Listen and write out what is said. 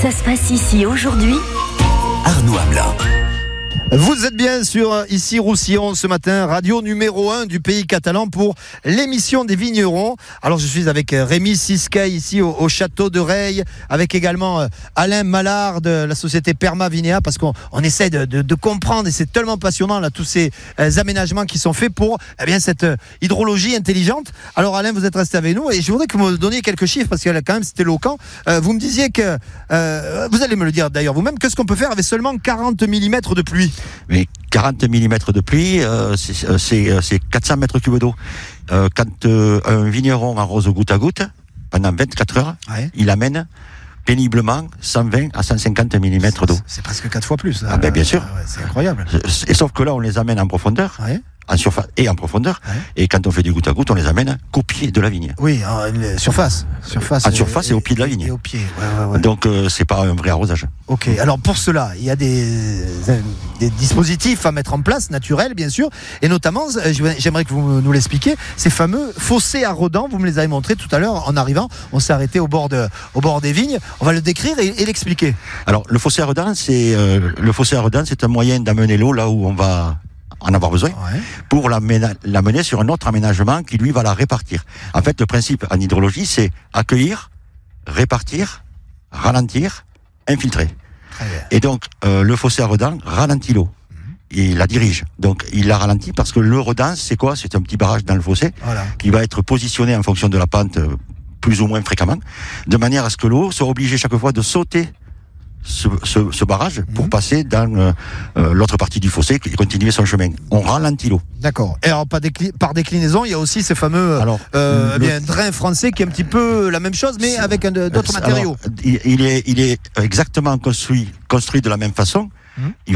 Ça se passe ici aujourd'hui. Arnaud Hamelin. Vous êtes bien sur ici Roussillon ce matin, radio numéro 1 du pays catalan pour l'émission des vignerons. Alors je suis avec Rémi Sisquet ici au château de Reille, avec également Alain Mallard de la société Perma Vinéa, parce qu'on essaie de comprendre, et c'est tellement passionnant là, tous ces aménagements qui sont faits pour cette hydrologie intelligente. Alors Alain, vous êtes resté avec nous et je voudrais que vous me donniez quelques chiffres, parce que là quand même c'était éloquent. Vous me disiez que, vous allez me le dire d'ailleurs vous-même, qu'est-ce qu'on peut faire avec seulement 40 mm de pluie? Mais 40 mm de pluie, c'est 400 mètres cubes d'eau. Quand un vigneron arrose goutte à goutte, pendant 24 heures, il amène péniblement 120 à 150 mm d'eau. C'est presque 4 fois plus. Ah ben bien sûr. C'est incroyable. Et sauf que là, on les amène en profondeur. En surface et en profondeur, et quand on fait du goutte à goutte, on les amène qu'au pied de la vigne. Oui, surface. En surface et au pied de la vigne. Et au pied, Donc c'est pas un vrai arrosage. Ok, alors pour cela, il y a des dispositifs à mettre en place, naturels bien sûr, et notamment, j'aimerais que vous nous l'expliquiez, ces fameux fossés à rodents, vous me les avez montrés tout à l'heure en arrivant, on s'est arrêté au bord des vignes, on va le décrire et l'expliquer. Alors le fossé à rodents, c'est un moyen d'amener l'eau là où on va en avoir besoin, pour l'amener sur un autre aménagement qui lui va la répartir. En fait, le principe en hydrologie, c'est accueillir, répartir, ralentir, infiltrer. Et donc, le fossé à rodents ralentit l'eau. Il la dirige. Donc, il la ralentit parce que le rodent, c'est quoi? C'est un petit barrage dans le fossé qui va être positionné en fonction de la pente plus ou moins fréquemment, de manière à ce que l'eau soit obligée chaque fois de sauter ce barrage pour passer dans l'autre partie du fossé et continuer son chemin. On ralentit l'eau. D'accord. Et alors par déclinaison, il y a aussi ces fameux drain français qui est un petit peu la même chose, mais avec d'autres matériaux. Il est exactement construit de la même façon.